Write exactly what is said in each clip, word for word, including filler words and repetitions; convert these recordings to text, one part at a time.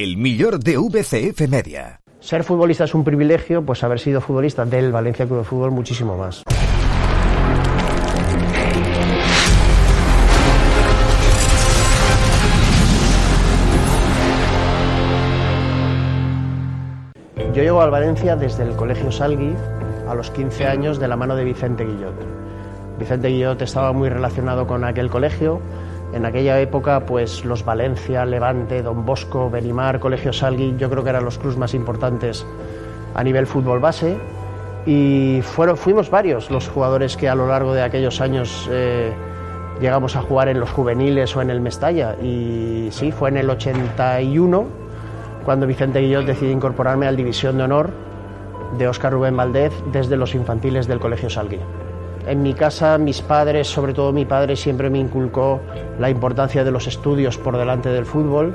el millor de V C F Media. Ser futbolista es un privilegio, pues haber sido futbolista del Valencia Club de Fútbol muchísimo más. Yo llego al Valencia desde el Colegio Salgui a los quince años de la mano de Vicente Guillot. Vicente Guillot estaba muy relacionado con aquel colegio. En aquella época, pues los Valencia, Levante, Don Bosco, Benimar, Colegio Salgui, yo creo que eran los clubes más importantes a nivel fútbol base. Y fueron, fuimos varios los jugadores que a lo largo de aquellos años eh, llegamos a jugar en los juveniles o en el Mestalla. Y sí, fue en el ochenta y uno cuando Vicente Guillot decidió incorporarme al División de Honor de Óscar Rubén Valdez desde los infantiles del Colegio Salgui. En mi casa, mis padres, sobre todo mi padre, siempre me inculcó la importancia de los estudios por delante del fútbol.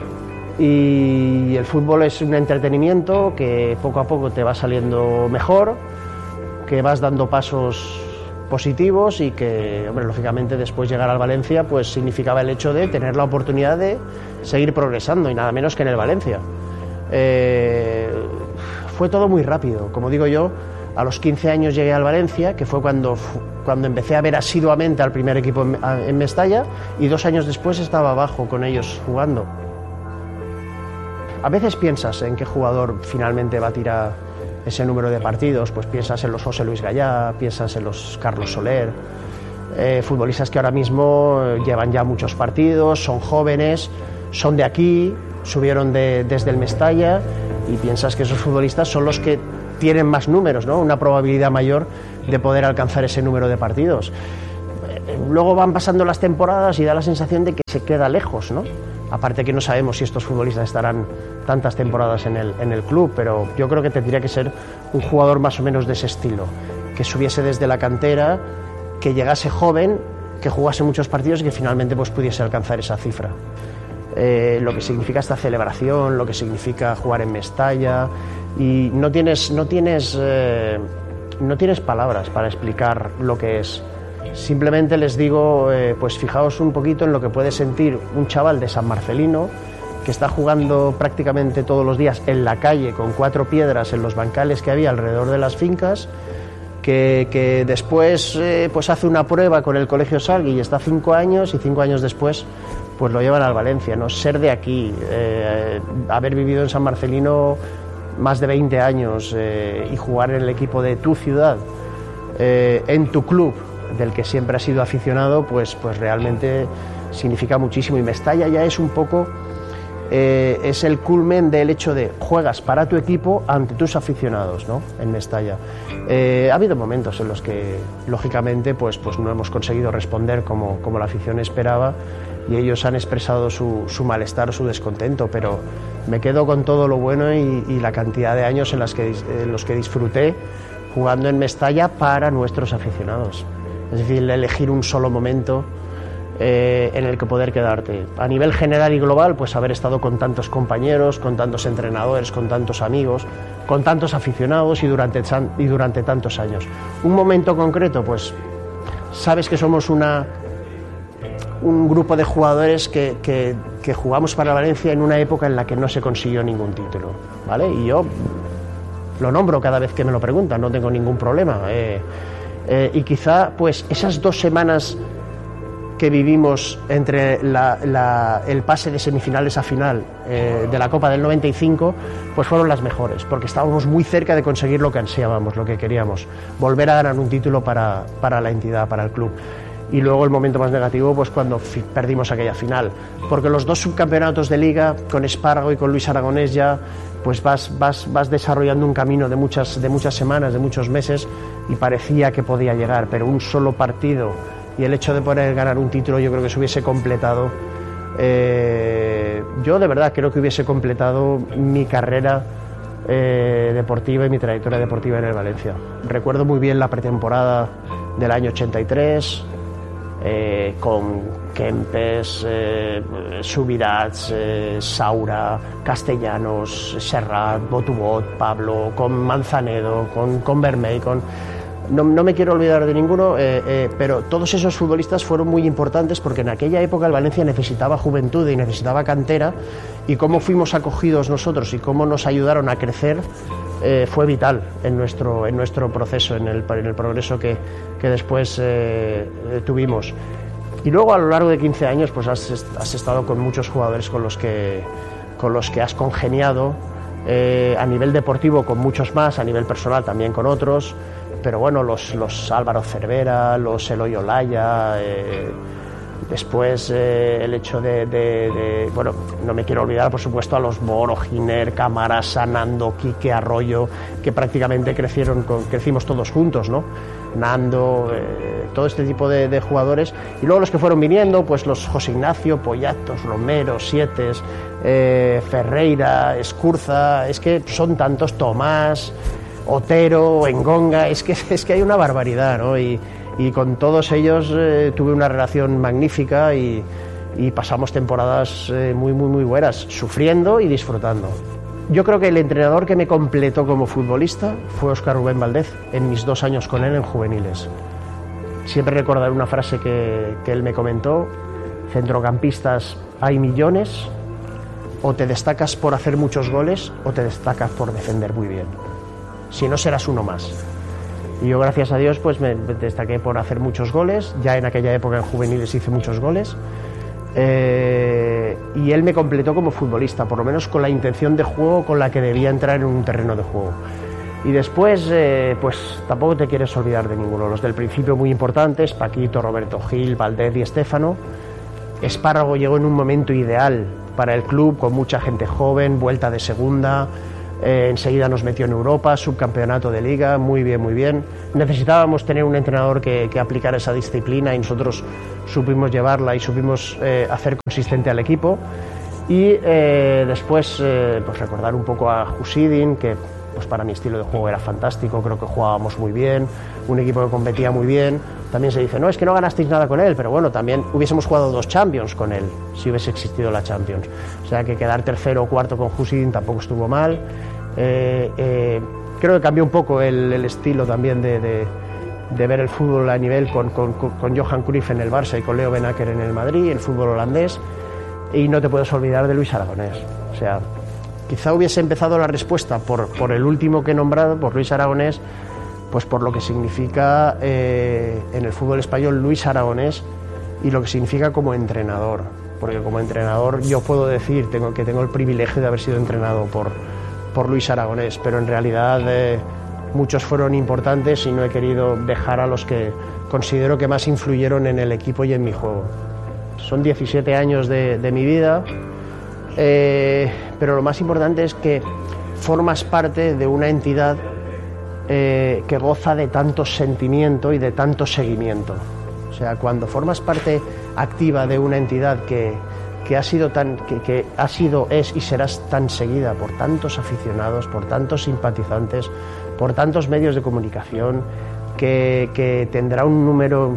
Y el fútbol es un entretenimiento que poco a poco te va saliendo mejor, que vas dando pasos positivos y que, hombre, lógicamente después llegar al Valencia pues significaba el hecho de tener la oportunidad de seguir progresando y nada menos que en el Valencia. Eh, fue todo muy rápido, como digo yo. A los quince años llegué al Valencia, que fue cuando, cuando empecé a ver asiduamente al primer equipo en, en Mestalla, y dos años después estaba abajo con ellos jugando. A veces piensas en qué jugador finalmente va a tirar ese número de partidos, pues piensas en los José Luis Gallá, piensas en los Carlos Soler, eh, futbolistas que ahora mismo llevan ya muchos partidos, son jóvenes, son de aquí, subieron de, desde el Mestalla, y piensas que esos futbolistas son los que tienen más números, ¿no? Una probabilidad mayor de poder alcanzar ese número de partidos. Luego van pasando las temporadas y da la sensación de que se queda lejos, ¿no? Aparte que no sabemos si estos futbolistas estarán tantas temporadas en el, en el club, pero yo creo que tendría que ser un jugador más o menos de ese estilo, que subiese desde la cantera, que llegase joven, que jugase muchos partidos y que finalmente pues, pudiese alcanzar esa cifra. Eh, lo que significa esta celebración, lo que significa jugar en Mestalla, y no tienes, no tienes, eh, no tienes palabras para explicar lo que es. Simplemente les digo, eh, pues fijaos un poquito en lo que puede sentir un chaval de San Marcelino que está jugando prácticamente todos los días en la calle con cuatro piedras en los bancales que había alrededor de las fincas, que, que después eh, pues hace una prueba con el Colegio Salgui y está cinco años y cinco años después pues lo llevan al Valencia, ¿no? Ser de aquí, eh, haber vivido en San Marcelino más de veinte años eh, y jugar en el equipo de tu ciudad, eh, en tu club, del que siempre has sido aficionado, pues, pues realmente significa muchísimo. Y Mestalla ya es un poco, eh, es el culmen del hecho de juegas para tu equipo ante tus aficionados, ¿no? En Mestalla. Eh, ha habido momentos en los que, lógicamente, pues, pues no hemos conseguido responder como, como la afición esperaba, y ellos han expresado su, su malestar o su descontento, pero me quedo con todo lo bueno y, y la cantidad de años en, las que, en los que disfruté jugando en Mestalla para nuestros aficionados. Es decir, elegir un solo momento eh, en el que poder quedarte. A nivel general y global, pues haber estado con tantos compañeros, con tantos entrenadores, con tantos amigos, con tantos aficionados y durante, y durante tantos años. Un momento concreto, pues sabes que somos una... un grupo de jugadores que, que, que jugamos para Valencia en una época en la que no se consiguió ningún título, ¿vale? Y yo lo nombro cada vez que me lo preguntan, no tengo ningún problema. Eh, eh, y quizá pues esas dos semanas que vivimos entre la, la, el pase de semifinales a final eh, de la Copa del noventa y cinco, pues fueron las mejores, porque estábamos muy cerca de conseguir lo que ansiábamos, lo que queríamos, volver a ganar un título para, para la entidad, para el club. Y luego el momento más negativo, pues cuando fi- perdimos aquella final, porque los dos subcampeonatos de Liga, con Espárrago y con Luis Aragonés, ya pues vas, vas, vas desarrollando un camino de muchas, de muchas semanas, de muchos meses, y parecía que podía llegar, pero un solo partido y el hecho de poder ganar un título, yo creo que se hubiese completado. Eh, yo de verdad creo que hubiese completado mi carrera eh, deportiva y mi trayectoria deportiva en el Valencia. Recuerdo muy bien la pretemporada del año ochenta y tres, eh, con Kempes, eh, Subirats, eh, Saura, Castellanos, Serrat, Botubot, Pablo, con Manzanedo, con, con Vermell, con No, no me quiero olvidar de ninguno, eh, eh, pero todos esos futbolistas fueron muy importantes porque en aquella época el Valencia necesitaba juventud y necesitaba cantera, y cómo fuimos acogidos nosotros y cómo nos ayudaron a crecer eh, fue vital en nuestro, en nuestro proceso, en el, en el progreso que, que después eh, eh, tuvimos. Y luego a lo largo de quince años pues has, has estado con muchos jugadores con los que, con los que has congeniado, eh, a nivel deportivo con muchos más, a nivel personal también con otros. Pero bueno, los, los Álvaro Cervera, los Eloy Olaya, eh, después eh, el hecho de, de, de, bueno, no me quiero olvidar por supuesto a los Boro, Giner, Camarasa, Nando, Quique, Arroyo, que prácticamente crecieron con, crecimos todos juntos, ¿no? Nando, eh, todo este tipo de, de jugadores, y luego los que fueron viniendo, pues los José Ignacio, Poyatos, Romero, Sietes, eh, Ferreira, Escurza, es que son tantos, Tomás, Otero, Engonga, es que, es que hay una barbaridad, ¿no? Y, y con todos ellos eh, tuve una relación magnífica y, y pasamos temporadas eh, muy, muy, muy buenas, sufriendo y disfrutando. Yo creo que el entrenador que me completó como futbolista fue Óscar Rubén Valdez, en mis dos años con él en juveniles. Siempre recordaré una frase que, que él me comentó: centrocampistas hay millones, o te destacas por hacer muchos goles o te destacas por defender muy bien. Si no, serás uno más. Y yo, gracias a Dios, pues me destaqué por hacer muchos goles. Ya en aquella época en juveniles hice muchos goles. Eh, y él me completó como futbolista, por lo menos con la intención de juego con la que debía entrar en un terreno de juego. Y después, eh, pues tampoco te quieres olvidar de ninguno. Los del principio muy importantes: Paquito, Roberto Gil, Valdez y Estéfano. Espárrago llegó en un momento ideal para el club, con mucha gente joven, vuelta de segunda. Eh, enseguida nos metió en Europa, subcampeonato de Liga, muy bien, muy bien. Necesitábamos tener un entrenador que, que aplicara esa disciplina, y nosotros supimos llevarla y supimos eh, hacer consistente al equipo. Y eh, después, eh, pues recordar un poco a Husidin, que pues para mi estilo de juego era fantástico, creo que jugábamos muy bien, un equipo que competía muy bien. También se dice, no, es que no ganasteis nada con él, pero bueno, también hubiésemos jugado dos Champions con él, si hubiese existido la Champions. O sea que quedar tercero o cuarto con Husidin tampoco estuvo mal. Eh, eh, creo que cambió un poco el, el estilo también de, de, de ver el fútbol a nivel con, con, con Johan Cruyff en el Barça y con Leo Benaker en el Madrid, el fútbol holandés. Y no te puedes olvidar de Luis Aragonés. O sea, quizá hubiese empezado la respuesta por, por el último que he nombrado, por Luis Aragonés, pues por lo que significa eh, en el fútbol español Luis Aragonés y lo que significa como entrenador. Porque como entrenador yo puedo decir tengo, que tengo el privilegio de haber sido entrenado por, por Luis Aragonés, pero en realidad eh, muchos fueron importantes y no he querido dejar a los que considero que más influyeron en el equipo y en mi juego. Son diecisiete años de, de mi vida, eh, pero lo más importante es que formas parte de una entidad eh, que goza de tanto sentimiento y de tanto seguimiento. O sea, cuando formas parte activa de una entidad que, que, ha sido tan, que, que ha sido, es y serás tan seguida por tantos aficionados, por tantos simpatizantes, por tantos medios de comunicación, que, que tendrá un número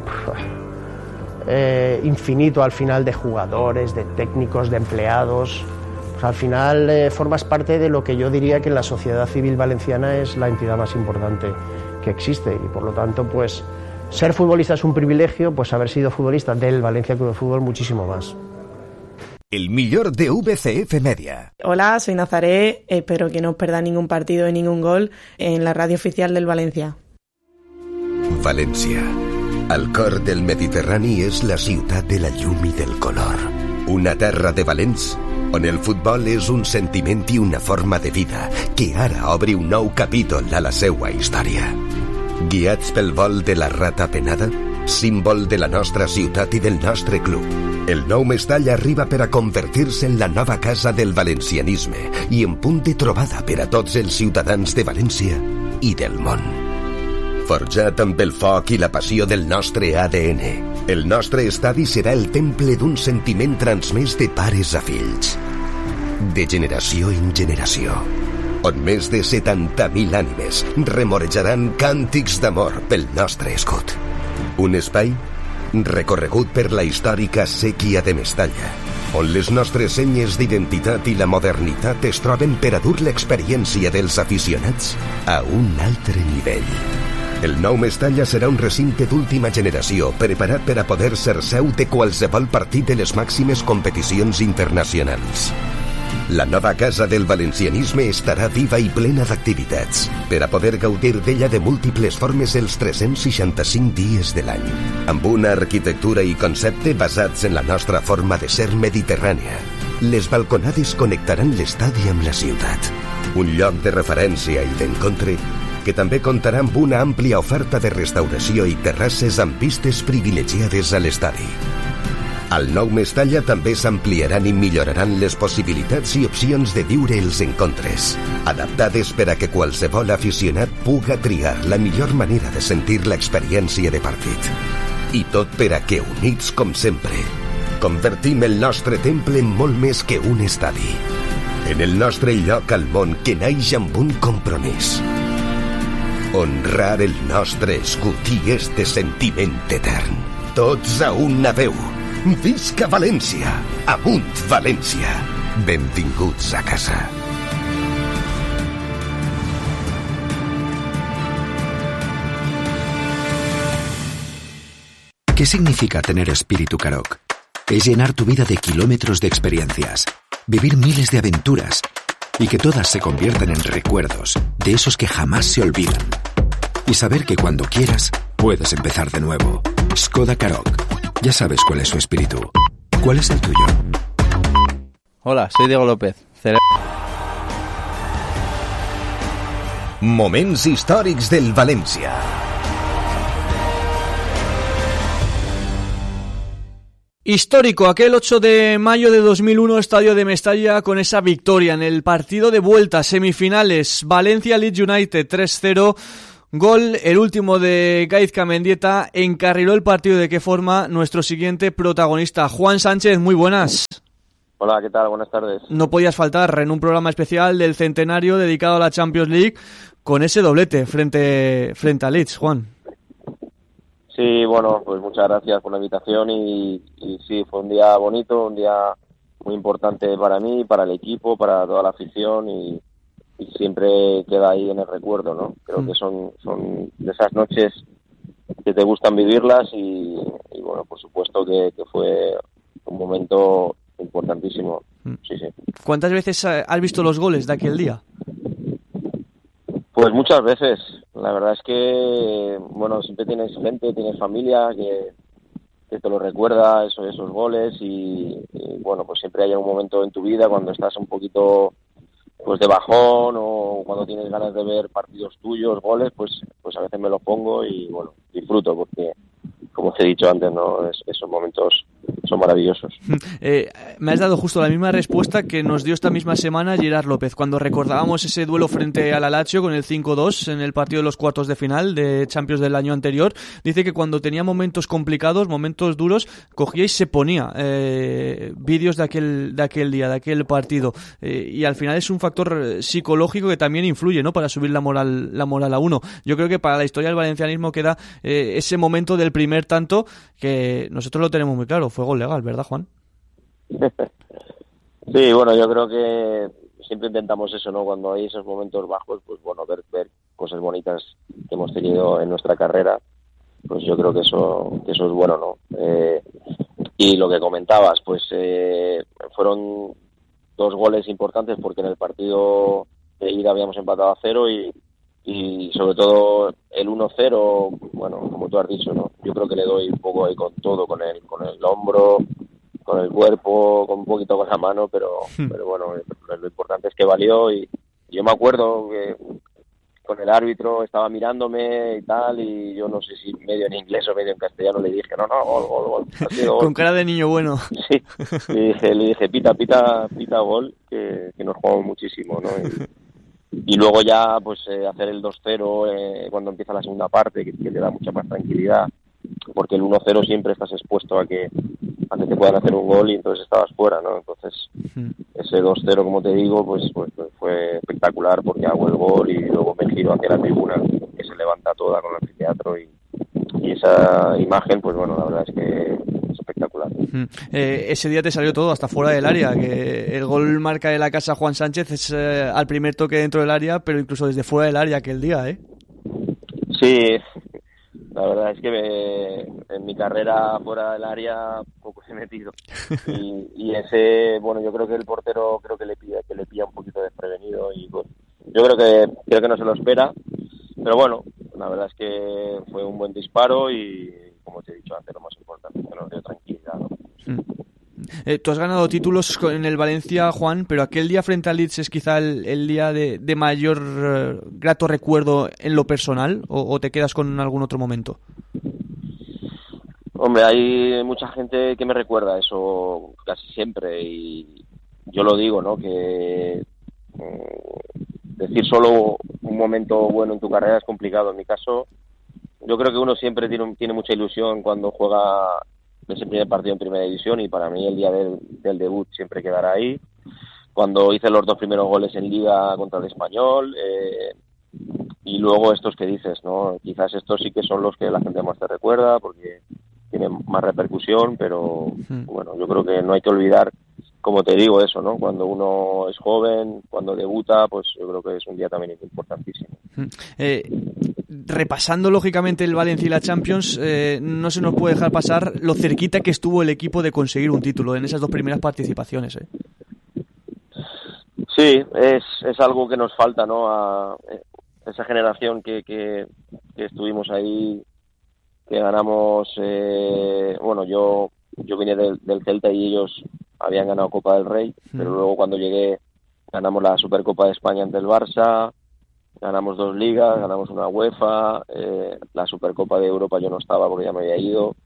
eh, infinito al final de jugadores, de técnicos, de empleados. Pues al final eh, formas parte de lo que yo diría que en la sociedad civil valenciana es la entidad más importante que existe, y por lo tanto, pues ser futbolista es un privilegio, pues haber sido futbolista del Valencia Club de Fútbol muchísimo más. El millor de V C F Media. Hola, soy Nazaré, espero que no os perdáis ningún partido y ningún gol en la radio oficial del Valencia. València, al cor del Mediterrani, és la ciutat de la llum i del color. Una terra de valents on el futbol és un sentiment i una forma de vida que ara obre un nou capítol a la seua història. Guiats pel vol de la rata penada, símbol de la nostra ciutat i del nostre club, el nou Mestall arriba per a convertir-se en la nova casa del valencianisme i en punt de trobada per a tots els ciutadans de València i del món. Forjat amb el foc i la passió del nostre A D N, el nostre estadi serà el temple d'un sentiment transmès de pares a fills, de generació en generació, on més de setanta mil ànimes remorejaran càntics d'amor pel nostre escut. Un espai recorregut per la històrica séquia de Mestalla, on les nostres senyes d'identitat i la modernitat es troben per a dur l'experiència dels aficionats a un altre nivell. El nou Mestalla serà un recinte d'última generació preparat per a poder ser seu de qualsevol partit de les màximes competicions internacionals. La nova casa del valencianisme estarà viva i plena d'activitats per a poder gaudir d'ella de múltiples formes els tres-cents seixanta-cinc dies de l'any, amb una arquitectura i concepte basats en la nostra forma de ser mediterrània. Les balconades connectaran l'estadi amb la ciutat, un lloc de referència i d'encontre que també comptarà amb una àmplia oferta de restauració i terrasses amb vistes privilegiades a l'estadi. Al nou Mestalla també s'ampliaran i milloraran les possibilitats i opcions de viure els encontres, adaptades per a que qualsevol aficionat puga triar la millor manera de sentir l'experiència de partit. I tot per a que, units com sempre, convertim el nostre temple en molt més que un estadi, en el nostre lloc al món que naix amb un compromís: honrar el nostre escut i este sentiment etern. Tots a una veu. Visca València! Amunt València! Benvinguts a casa. ¿Qué significa tener espíritu Karoq? Es llenar tu vida de kilómetros de experiencias, vivir miles de aventuras y que todas se conviertan en recuerdos, de esos que jamás se olvidan. Y saber que cuando quieras, puedes empezar de nuevo. Skoda Karoq. Ya sabes cuál es su espíritu. ¿Cuál es el tuyo? Hola, soy Diego López. Cere... Moments històrics del València. Histórico, aquel ocho de mayo de dos mil uno, Estadio de Mestalla, con esa victoria en el partido de vuelta, semifinales, Valencia Leeds United tres cero. Gol, el último de Gaizka Mendieta, encarriló el partido. ¿De qué forma? Nuestro siguiente protagonista, Juan Sánchez, muy buenas. Hola, ¿qué tal? Buenas tardes. No podías faltar en un programa especial del centenario dedicado a la Champions League con ese doblete frente, frente a Leeds, Juan. Sí, bueno, pues muchas gracias por la invitación y, y sí, fue un día bonito, un día muy importante para mí, para el equipo, para toda la afición y... y siempre queda ahí en el recuerdo, ¿no? Creo mm. que son son de esas noches que te gustan vivirlas y, y bueno, por supuesto que, que fue un momento importantísimo. Mm. Sí, sí. ¿Cuántas veces has visto los goles de aquel día? Pues muchas veces. La verdad es que, bueno, siempre tienes gente, tienes familia que, que te lo recuerda, eso, esos goles y, y bueno, pues siempre hay un momento en tu vida cuando estás un poquito pues de bajón o cuando tienes ganas de ver partidos tuyos, goles, pues pues a veces me los pongo y bueno, disfruto porque, como te he dicho antes, no es, esos momentos son maravillosos. Eh, me has dado justo la misma respuesta que nos dio esta misma semana Gerard López, cuando recordábamos ese duelo frente al Lazio con el cinco dos en el partido de los cuartos de final de Champions del año anterior. Dice que cuando tenía momentos complicados, momentos duros, cogía y se ponía eh, vídeos de aquel, de aquel día, de aquel partido. Eh, y al final es un factor psicológico que también influye, ¿no?, para subir la moral, la moral a uno. Yo creo que para la historia del valencianismo queda eh, ese momento del primer tanto que nosotros lo tenemos muy claro. Fue gol legal, ¿verdad, Juan? Sí, bueno, yo creo que siempre intentamos eso, ¿no? Cuando hay esos momentos bajos, pues bueno, ver, ver cosas bonitas que hemos tenido en nuestra carrera, pues yo creo que eso, que eso es bueno, ¿no? Eh, y lo que comentabas, pues eh, fueron dos goles importantes porque en el partido de ida habíamos empatado a cero y, y sobre todo el uno cero, bueno, como tú has dicho, ¿no? Yo creo que le doy un poco ahí con todo, con el, con el hombro, con el cuerpo, con un poquito con la mano, pero, hmm. pero bueno, lo, lo importante es que valió y, y yo me acuerdo que con el árbitro estaba mirándome y tal, y yo no sé si medio en inglés o medio en castellano le dije, no, no, gol, gol, gol. Así, gol. Con cara de niño bueno. Sí, le dije, le dije pita, pita, pita gol, que, que nos jugamos muchísimo, ¿no? Y, y luego ya, pues, eh, hacer el dos cero eh, cuando empieza la segunda parte, que, que te da mucha más tranquilidad, porque el uno cero siempre estás expuesto a que, a que te puedan hacer un gol y entonces estabas fuera, ¿no? Entonces, mm. ese dos cero, como te digo, pues, pues, pues fue espectacular porque hago el gol y luego me giro hacia la tribuna, que se levanta toda con el anfiteatro y, y esa imagen, pues bueno, la verdad es que es espectacular. Mm. Eh, ese día te salió todo hasta fuera del área, que el gol marca de la casa Juan Sánchez es eh, al primer toque dentro del área, pero incluso desde fuera del área aquel día, ¿eh? Sí, la verdad es que me, en mi carrera fuera del área poco he metido y, y ese, bueno, yo creo que el portero creo que le pilla que le pilla un poquito desprevenido y bueno, yo creo que creo que no se lo espera, pero bueno, la verdad es que fue un buen disparo y como te he dicho antes, lo más importante que nos dio tranquilidad, ¿no? Mm. Eh, tú has ganado títulos en el Valencia, Juan, pero aquel día frente al Leeds es quizá el, el día de, de mayor uh, grato recuerdo en lo personal, o, o te quedas con algún otro momento. Hombre, hay mucha gente que me recuerda eso casi siempre y yo lo digo, ¿no? Que eh, decir solo un momento bueno en tu carrera es complicado. En mi caso, yo creo que uno siempre tiene, tiene mucha ilusión cuando juega ese primer partido en primera división y para mí el día del, del debut siempre quedará ahí. Cuando hice los dos primeros goles en Liga contra el Español eh, y luego estos que dices, ¿no? Quizás estos sí que son los que la gente más te recuerda porque tienen más repercusión, pero mm. bueno, yo creo que no hay que olvidar, como te digo, eso, ¿no? Cuando uno es joven, cuando debuta, pues yo creo que es un día también importantísimo. Eh, repasando lógicamente el Valencia y la Champions, eh, no se nos puede dejar pasar lo cerquita que estuvo el equipo de conseguir un título en esas dos primeras participaciones. ¿eh? Sí, es, es algo que nos falta, ¿no? A esa generación que, que, que estuvimos ahí, que ganamos, eh, bueno, yo yo vine del, del Celta y ellos habían ganado Copa del Rey, mm. pero luego cuando llegué ganamos la Supercopa de España ante el Barça, ganamos dos ligas, ganamos una UEFA, eh, la Supercopa de Europa yo no estaba porque ya me había ido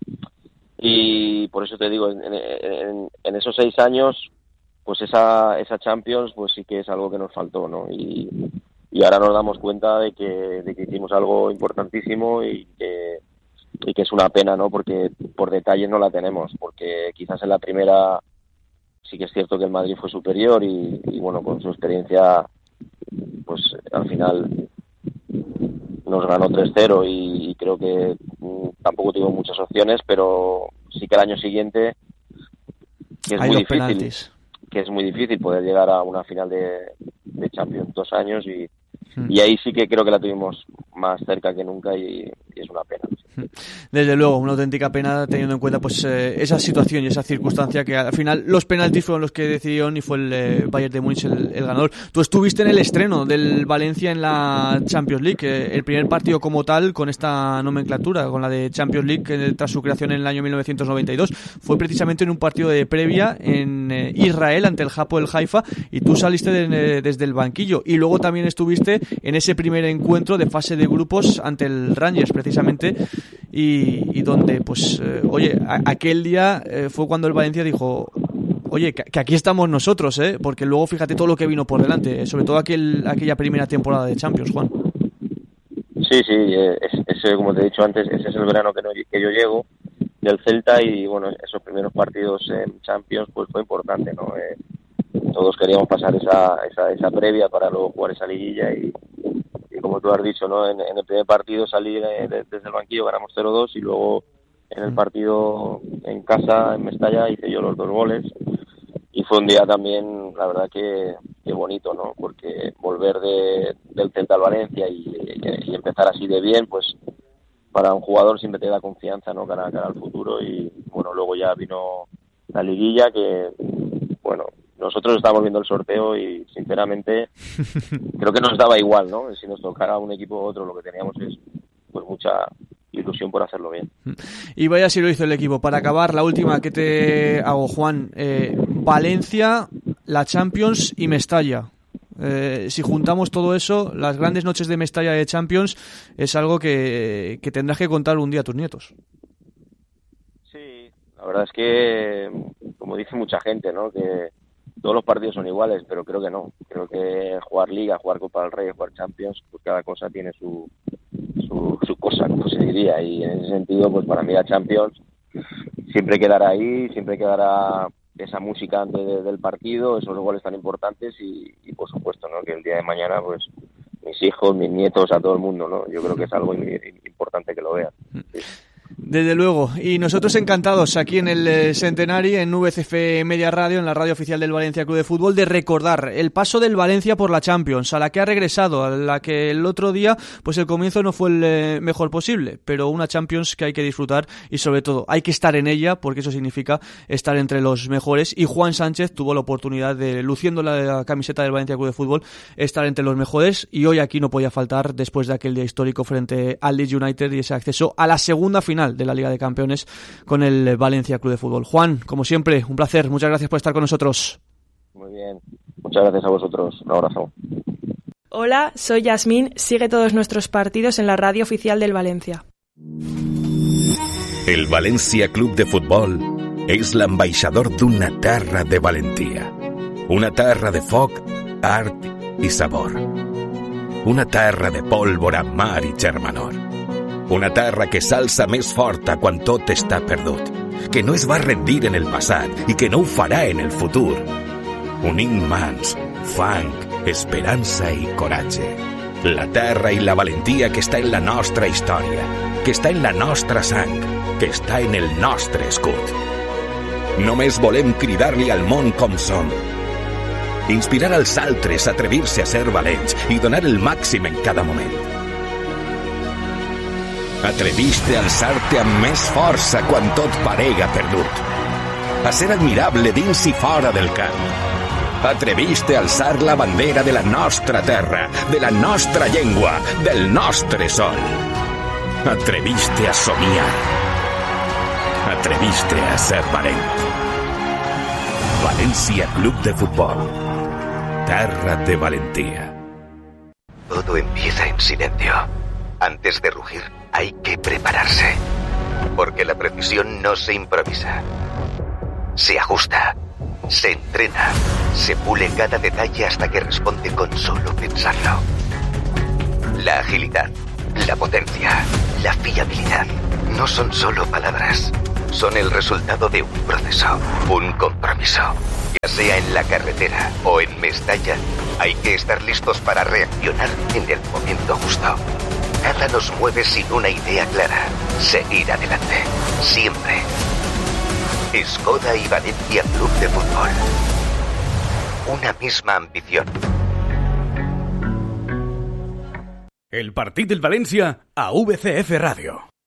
y por eso te digo, en, en, en esos seis años pues esa esa Champions pues sí que es algo que nos faltó, ¿no? Y, y ahora nos damos cuenta de que, de que hicimos algo importantísimo y que y que es una pena, ¿no? Porque por detalles no la tenemos, porque quizás en la primera sí que es cierto que el Madrid fue superior y, y bueno, con su experiencia pues al final nos ganó tres cero y, y creo que mm, tampoco tuvo muchas opciones, pero sí que el año siguiente que es Hay muy los difícil penaltis. que es muy difícil poder llegar a una final de, de Champions dos años y, hmm. y ahí sí que creo que la tuvimos más cerca que nunca y, y es una pena. Desde luego, una auténtica pena teniendo en cuenta pues eh, esa situación y esa circunstancia que al final los penaltis fueron los que decidieron y fue el eh, Bayern de Múnich el, el ganador. Tú estuviste en el estreno del Valencia en la Champions League, eh, el primer partido como tal con esta nomenclatura, con la de Champions League eh, tras su creación en el año mil novecientos noventa y dos. Fue precisamente en un partido de previa en eh, Israel ante el Hapoel Haifa y tú saliste de, de, desde el banquillo y luego también estuviste en ese primer encuentro de fase de grupos ante el Rangers precisamente. Y, y donde, pues, eh, oye, a, aquel día eh, fue cuando el Valencia dijo, oye, que, que aquí estamos nosotros, ¿eh? Porque luego fíjate todo lo que vino por delante, sobre todo aquel, aquella primera temporada de Champions, Juan. Sí, sí, es, es, como te he dicho antes, ese es el verano que, no, que yo llego del Celta y, bueno, esos primeros partidos en Champions, pues fue importante, ¿no? Eh, todos queríamos pasar esa, esa, esa previa para luego jugar esa liguilla y como tú has dicho, ¿no? En, en el primer partido salí de, de, desde el banquillo, ganamos cero dos y luego en el partido en casa, en Mestalla, hice yo los dos goles y fue un día también, la verdad que, que bonito, ¿no? Porque volver de, del Celta al Valencia y, y, y empezar así de bien, pues para un jugador siempre te da confianza, ¿no? Cara, cara al futuro y bueno, luego ya vino la liguilla que, bueno, nosotros estábamos viendo el sorteo y sinceramente creo que nos daba igual, ¿no? Si nos tocara un equipo u otro, lo que teníamos es pues mucha ilusión por hacerlo bien. Y vaya si lo hizo el equipo. Para acabar, la última que te hago, Juan. Eh, Valencia, la Champions y Mestalla. Eh, si juntamos todo eso, las grandes noches de Mestalla de Champions es algo que, que tendrás que contar un día a tus nietos. Sí, la verdad es que, como dice mucha gente, ¿no? Que todos los partidos son iguales, pero creo que no. Creo que jugar Liga, jugar Copa del Rey, jugar Champions, pues cada cosa tiene su, su, su cosa, como se diría. Y en ese sentido, pues para mí la Champions siempre quedará ahí, siempre quedará esa música antes de, del partido, esos goles tan importantes y, y por supuesto, ¿no? Que el día de mañana, pues mis hijos, mis nietos, a todo el mundo, ¿no? Yo creo que es algo importante que lo vean. Sí. Desde luego, y nosotros encantados aquí en el eh, Centenari, en V C F Media Radio, en la radio oficial del Valencia Club de Fútbol, de recordar el paso del Valencia por la Champions, a la que ha regresado, a la que el otro día, pues el comienzo no fue el eh, mejor posible, pero una Champions que hay que disfrutar y sobre todo hay que estar en ella, porque eso significa estar entre los mejores, y Juan Sánchez tuvo la oportunidad de, luciendo la camiseta del Valencia Club de Fútbol, estar entre los mejores, y hoy aquí no podía faltar después de aquel día histórico frente al Leeds United y ese acceso a la segunda final de la Liga de Campeones con el Valencia Club de Fútbol. Juan, como siempre, un placer. Muchas gracias por estar con nosotros. Muy bien. Muchas gracias a vosotros. Un abrazo. Hola, soy Yasmín. Sigue todos nuestros partidos en la radio oficial del Valencia. El Valencia Club de Futbol és l'ambaixador d'una terra de valentia. Una terra de foc, art i sabor. Una terra de pólvora, mar i germanor. Una terra que s'alça més forta quan tot està perdut, que no es va rendir en el passat i que no ho farà en el futur. Unint mans, fang, esperança i coratge. La terra i la valentia que està en la nostra història, que està en la nostra sang, que està en el nostre escut. Només volem cridar-li al món com som. Inspirar als altres a atrevir-se a ser valents i donar el màxim en cada moment. Atreviste a alçar-te amb més força quan tot parega perdut. A ser admirable dins i fora del camp. Atreviste a alçar la bandera de la nostra terra, de la nostra llengua, del nostre sol. Atreviste a somiar. Atreviste a ser valent. Valencia Club de Fútbol. Terra de valentía. Todo empieza en silencio. Antes de rugir, hay que prepararse. Porque la precisión no se improvisa. Se ajusta, se entrena, se pule cada detalle hasta que responde con solo pensarlo. La agilidad, la potencia, la fiabilidad no son solo palabras. Son el resultado de un proceso, un compromiso. Ya sea en la carretera o en Mestalla, hay que estar listos para reaccionar en el momento justo. Nada nos mueve sin una idea clara. Seguir adelante. Siempre. Skoda y Valencia Club de Fútbol. Una misma ambición. El partit del València a V C F Ràdio.